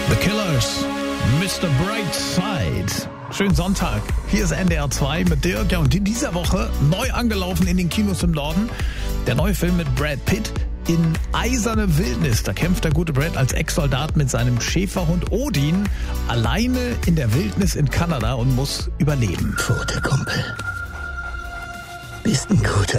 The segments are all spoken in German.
The Killers, Mr. Brightside. Schönen Sonntag. Hier ist NDR 2 mit Dirk. Ja, und in dieser Woche neu angelaufen in den Kinos im Norden. Der neue Film mit Brad Pitt in Eiserne Wildnis. Da kämpft der gute Brad als Ex-Soldat mit seinem Schäferhund Odin alleine in der Wildnis in Kanada und muss überleben. Pfote, Kumpel. Bist ein Guter.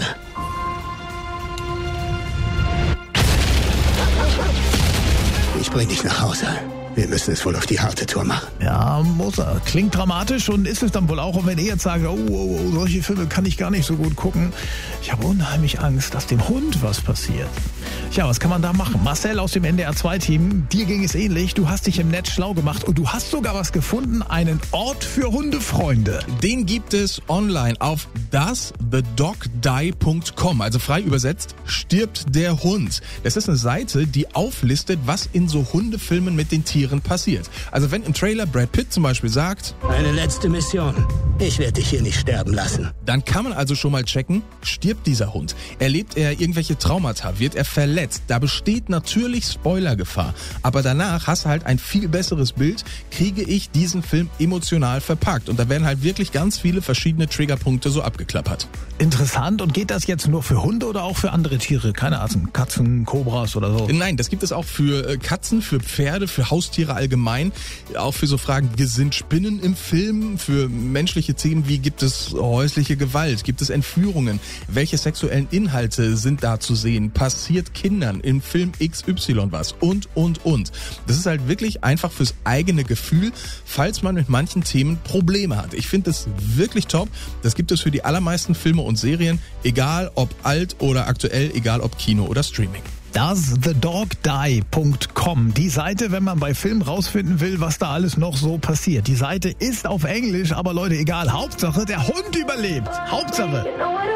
Ich bring dich nach Hause. Wir müssen es wohl auf die harte Tour machen. Ja, muss er. Klingt dramatisch und ist es dann wohl auch. Und wenn ihr jetzt sagt, oh, solche Filme kann ich gar nicht so gut gucken. Ich habe unheimlich Angst, dass dem Hund was passiert. Ja, was kann man da machen? Marcel aus dem NDR 2-Team, dir ging es ähnlich. Du hast dich im Netz schlau gemacht und du hast sogar was gefunden, einen Ort für Hundefreunde. Den gibt es online auf doesthedogdie.com, also frei übersetzt, stirbt der Hund. Das ist eine Seite, die auflistet, was in so Hundefilmen mit den Tieren passiert. Also wenn im Trailer Brad Pitt zum Beispiel sagt, eine letzte Mission. Ich werde dich hier nicht sterben lassen. Dann kann man also schon mal checken, stirbt dieser Hund? Erlebt er irgendwelche Traumata? Wird er verletzt? Da besteht natürlich Spoilergefahr. Aber danach hast du halt ein viel besseres Bild, kriege ich diesen Film emotional verpackt. Und da werden halt wirklich ganz viele verschiedene Triggerpunkte so abgeklappert. Interessant. Und geht das jetzt nur für Hunde oder auch für andere Tiere? Keine Ahnung, Katzen, Kobras oder so? Nein, das gibt es auch für Katzen, für Pferde, für Haustiere allgemein. Auch für so Fragen, sind Spinnen im Film? Für menschliche Themen wie gibt es häusliche Gewalt? Gibt es Entführungen? Welche sexuellen Inhalte sind da zu sehen? Passiert Kindern im Film XY was? Und. Das ist halt wirklich einfach fürs eigene Gefühl, falls man mit manchen Themen Probleme hat. Ich finde das wirklich top. Das gibt es für die allermeisten Filme und Serien, egal ob alt oder aktuell, egal ob Kino oder Streaming. doesthedogdie.com. Die Seite, wenn man bei Filmen rausfinden will, was da alles noch so passiert. Die Seite ist auf Englisch, aber Leute, egal. Hauptsache, der Hund überlebt. Hauptsache.